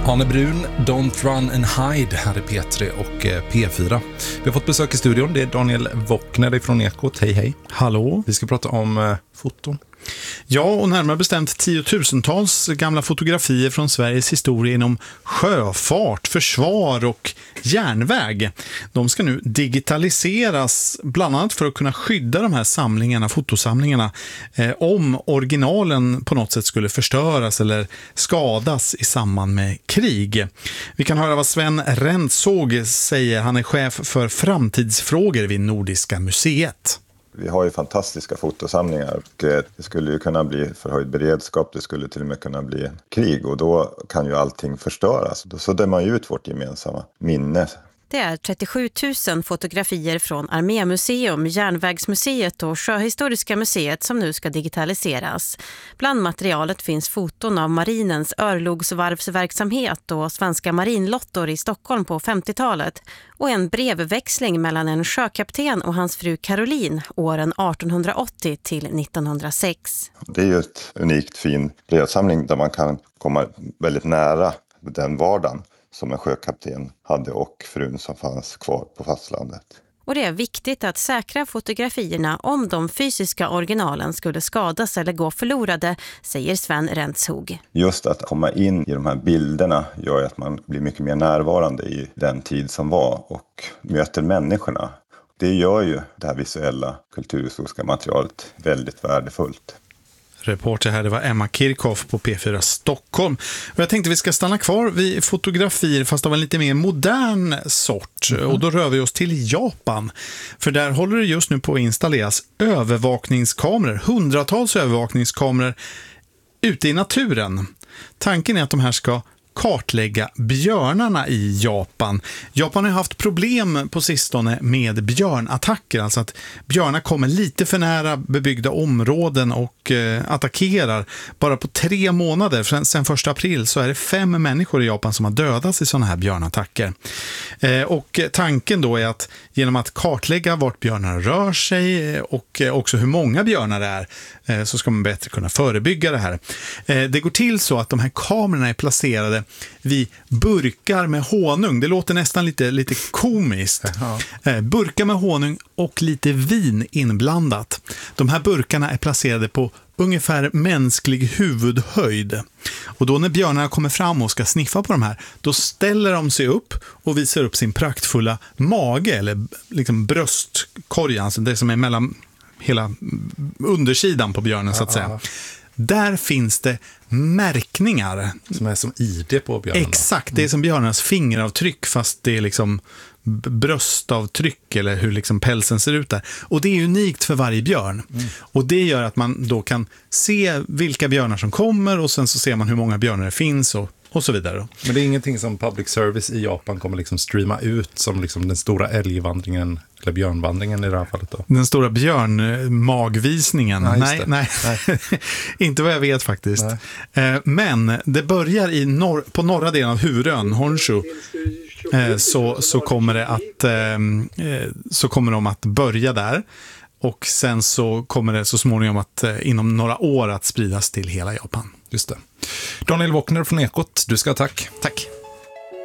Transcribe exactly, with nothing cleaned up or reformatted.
Arne Brun, Don't Run and Hide här i P tre och P fyra. Vi har fått besök i studion, det är Daniel Wockner från Ekot. Hej hej. Hallå. Vi ska prata om eh, foton. Ja, och närmare bestämt tiotusentals gamla fotografier från Sveriges historia inom sjöfart, försvar och järnväg. De ska nu digitaliseras, bland annat för att kunna skydda de här samlingarna, fotosamlingarna, eh, om originalen på något sätt skulle förstöras eller skadas i samband med krig. Vi kan höra vad Sven Rentzhog säger. Han är chef för framtidsfrågor vid Nordiska museet. Vi har ju fantastiska fotosamlingar och det skulle ju kunna bli förhöjd beredskap, det skulle till och med kunna bli krig och då kan ju allting förstöras. Då suddar man ju ut vårt gemensamma minne. Det är trettiosju tusen fotografier från Armémuseum, Järnvägsmuseet och Sjöhistoriska museet som nu ska digitaliseras. Bland materialet finns foton av marinens örlogsvarvsverksamhet och svenska marinlottor i Stockholm på femtiotalet och en brevväxling mellan en sjökapten och hans fru Caroline åren artonhundraåttio till nittonhundrasex. Det är ju ett unikt fin brevsamling där man kan komma väldigt nära den vardagen som en sjökapten hade och frun som fanns kvar på fastlandet. Och det är viktigt att säkra fotografierna om de fysiska originalen skulle skadas eller gå förlorade, säger Sven Rentzhog. Just att komma in i de här bilderna gör att man blir mycket mer närvarande i den tid som var och möter människorna. Det gör ju det här visuella kulturhistoriska materialet väldigt värdefullt. Reporter här, det var Emma Kirchhoff på P fyra Stockholm. Och jag tänkte vi ska stanna kvar vid fotografier fast av en lite mer modern sort. Mm. Och då rör vi oss till Japan. För där håller det just nu på att installeras övervakningskameror. Hundratals övervakningskameror ute i naturen. Tanken är att de här ska kartlägga björnarna i Japan. Japan har haft problem på sistone med björnattacker, alltså att björnar kommer lite för nära bebyggda områden och eh, attackerar. Bara på tre månader, sen, sen första april, så är det fem människor i Japan som har dödats i sådana här björnattacker. Eh, och tanken då är att genom att kartlägga vart björnar rör sig och eh, också hur många björnar det är, eh, så ska man bättre kunna förebygga det här. Eh, det går till så att de här kamerorna är placerade vid burkar med honung. Det låter nästan lite, lite komiskt. Eh, burkar med honung och lite vin inblandat. De här burkarna är placerade på ungefär mänsklig huvudhöjd. Och då när björnarna kommer fram och ska sniffa på de här, då ställer de sig upp och visar upp sin praktfulla mage eller liksom bröstkorg, alltså det som är mellan hela undersidan på björnen så att säga. Där finns det märkningar. Som är som I D på björnen. Exakt, det är som björnarnas fingeravtryck fast det är liksom bröstavtryck eller hur liksom pälsen ser ut där. Och det är unikt för varje björn. Mm. Och det gör att man då kan se vilka björnar som kommer och sen så ser man hur många björnar det finns och och så vidare. Men det är ingenting som public service i Japan kommer liksom streama ut som liksom den stora älgvandringen eller björnvandringen i det här fallet då? Den stora björnmagvisningen. Ja, nej, nej. nej. Inte vad jag vet faktiskt. Nej. Men det börjar i norr, på norra delen av Hurön, Honshu. Så, så kommer det att så kommer de att börja där. Och sen så kommer det så småningom att inom några år att spridas till hela Japan. Just det. Daniel Wockner från Ekot, du ska ha tack. Tack.